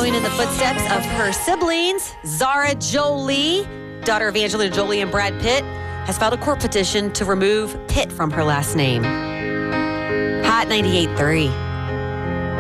Following in the footsteps of her siblings, Zara Jolie, daughter of Angelina Jolie and Brad Pitt, has filed a court petition to remove Pitt from her last name. Hot 98.3.